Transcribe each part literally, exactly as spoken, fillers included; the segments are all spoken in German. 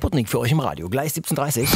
Sputnik für euch im Radio. Gleich siebzehn Uhr dreißig.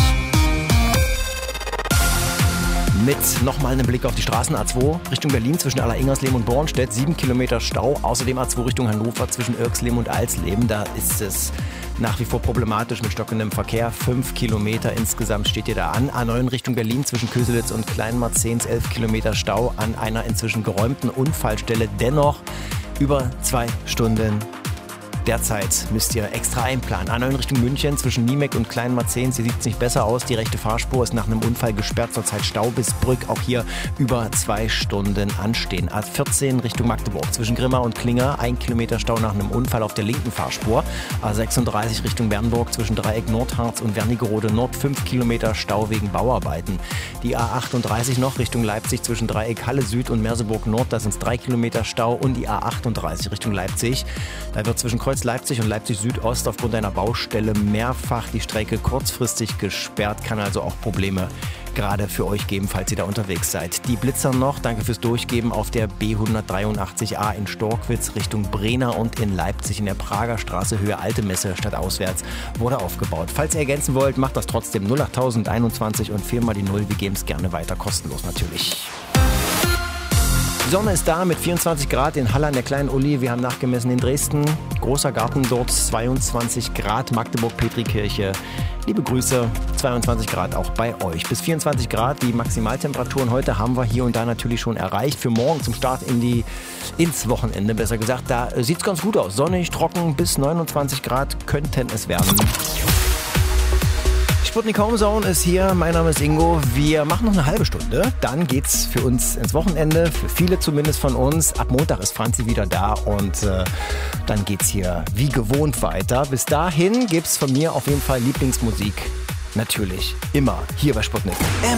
Mit nochmal einem Blick auf die Straßen. A zwei Richtung Berlin zwischen Aller-Ingersleben und Bornstedt. Sieben Kilometer Stau. Außerdem A zwei Richtung Hannover zwischen Irksleben und Alsleben. Da ist es nach wie vor problematisch mit stockendem Verkehr. Fünf Kilometer insgesamt steht ihr da an. A neun Richtung Berlin zwischen Köselitz und Kleinmarzens. Elf Kilometer Stau an einer inzwischen geräumten Unfallstelle. Dennoch über zwei Stunden. Derzeit müsst ihr extra einplanen. A neun Richtung München zwischen Niemek und Kleinmarzens. Hier sieht es nicht besser aus. Die rechte Fahrspur ist nach einem Unfall gesperrt. Zurzeit Stau bis Brück. Auch hier über zwei Stunden anstehen. A vierzehn Richtung Magdeburg zwischen Grimma und Klinger. Ein Kilometer Stau nach einem Unfall auf der linken Fahrspur. A sechsunddreißig Richtung Bernburg zwischen Dreieck Nordharz und Wernigerode Nord. Fünf Kilometer Stau wegen Bauarbeiten. Die A achtunddreißig noch Richtung Leipzig zwischen Dreieck Halle Süd und Merseburg Nord. Da sind es drei Kilometer Stau. Und die A achtunddreißig Richtung Leipzig. Da wird zwischen Kreuz Leipzig und Leipzig Südost aufgrund einer Baustelle mehrfach die Strecke kurzfristig gesperrt. Kann also auch Probleme gerade für euch geben, falls ihr da unterwegs seid. Die Blitzer noch, danke fürs Durchgeben, auf der B hundertdreiundachtzig A in Storkwitz Richtung Brena und in Leipzig in der Prager Straße Höhe Alte Messe stadtauswärts wurde aufgebaut. Falls ihr ergänzen wollt, macht das trotzdem null acht null null einundzwanzig und viermal die Null. Wir geben es gerne weiter, kostenlos natürlich. Die Sonne ist da mit vierundzwanzig Grad in Halle an der kleinen Uli. Wir haben nachgemessen in Dresden. Großer Garten dort, zweiundzwanzig Grad. Magdeburg, Petrikirche. Liebe Grüße, zweiundzwanzig Grad auch bei euch. Bis vierundzwanzig Grad die Maximaltemperaturen heute haben wir hier und da natürlich schon erreicht. Für morgen zum Start in die, ins Wochenende, besser gesagt. Da sieht es ganz gut aus. Sonnig, trocken, bis neunundzwanzig Grad könnten es werden. Sputnik Homezone ist hier, mein Name ist Ingo. Wir machen noch eine halbe Stunde, dann geht's für uns ins Wochenende, für viele zumindest von uns. Ab Montag ist Franzi wieder da und äh, dann geht's hier wie gewohnt weiter. Bis dahin gibt's von mir auf jeden Fall Lieblingsmusik, natürlich immer hier bei Sputnik.